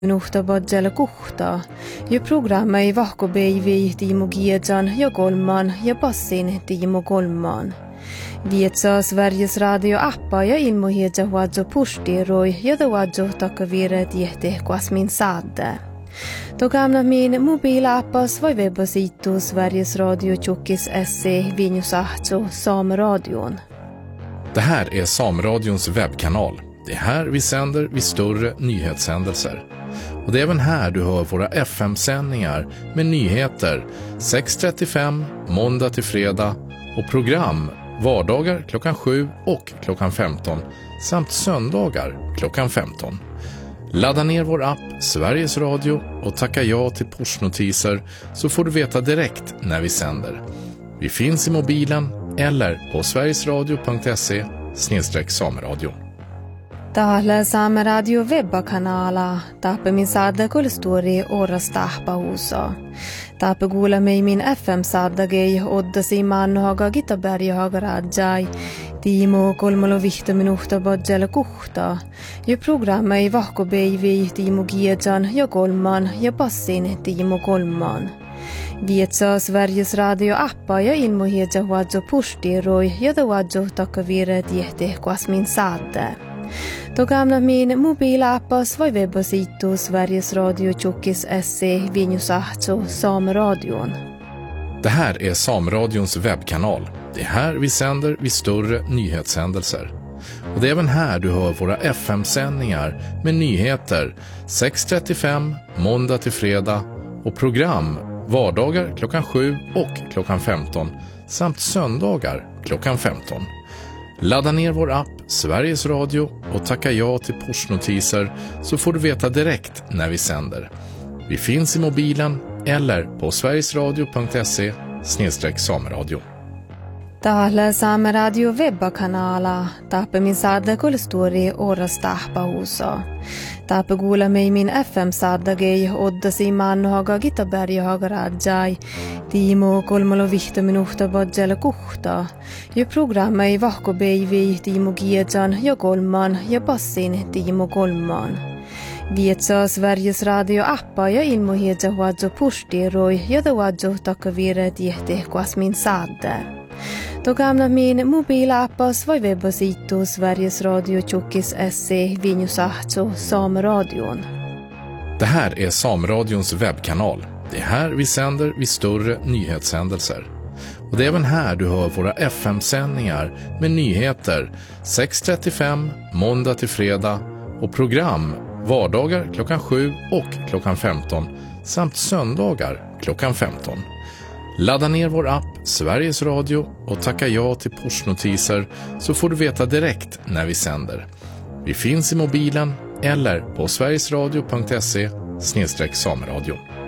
Minuhta badjala kuhta. Ja programma ei vahkobeivi Timo Giedjan ja Golman ja passin Timo Golman. Vietsa Sveriges radio-appa ja ilmohiedja huadjo pustiroi ja da huadjo takavire tiehte kuasmin saadde. Togamna min mobilappas vai webbasitu Sveriges Radio Tjockis SE Vinjusahto Sameradion. Det här är Sameradions webbkanal. Det är här vi sänder vid större nyhetshändelser. Och det är även här du hör våra FM-sändningar med nyheter 6:35 måndag till fredag och program vardagar klockan 7 och klockan 15 samt söndagar klockan 15. Ladda ner vår app Sveriges Radio och tacka ja till pushnotiser så får du veta direkt när vi sänder. Vi finns i mobilen eller på sverigesradio.se/sameradio. Täällä Saameradio webbakanala taappe min saadda kulstori orrastahpa huusa. Taappe kuule mei min FM-saaddagei oddasi maannohaga Gitaberghaga rajai. Timo 3 minuhta badjala kuhta. Ja programma ei vahkobeivi Timo Giedjan ja Golman ja passin Timo Golman. Vietsa Sveriges radio-appa ja ilmohiedja huadjo pustiroi ja da huadjo takavire tiehte kuasmin saadde. Togamna min mobilappas vai webbasitu Sveriges Radio Tjockis SE Vinjusahto Sameradion. Det här är Sameradions webbkanal. Det är här vi sänder vid större nyhetshändelser. Och det är även här du hör våra FM-sändningar med nyheter 6:35 måndag till fredag och program vardagar klockan 7 och klockan 15 samt söndagar klockan 15. Ladda ner vår app Sveriges Radio och tacka ja till pushnotiser så får du veta direkt när vi sänder. Vi finns i mobilen eller på sverigesradio.se/sameradio. Täällä Saameradio webbakanala taappe min saadda kulstori orrastahpa huusa. Taappe kuule mei min FM-saaddagei oddasi maannohaga Gitaberghaga rajai. Timo 3 minuhta badjala kuhta. Ja programma ei vahkobeivi Timo Giedjan ja Golman ja passin Timo Golman. Vietsa Sveriges radio-appa ja ilmohiedja huadjo pustiroi ja da huadjo takavire tiehte kuasmin saadde. Togamna min mobilappas vai webbasitu Sveriges Radio Tjockis SE Vinjusahto Sameradion. Det här är Sameradions webbkanal. Det är här vi sänder vid större nyhetshändelser. Och det är även här du hör våra FM-sändningar med nyheter 6:35 måndag till fredag och program vardagar klockan 7 och klockan 15 samt söndagar klockan 15. Ladda ner vår app Sveriges Radio och tacka ja till pushnotiser så får du veta direkt när vi sänder. Vi finns i mobilen eller på sverigesradio.se/sameradio.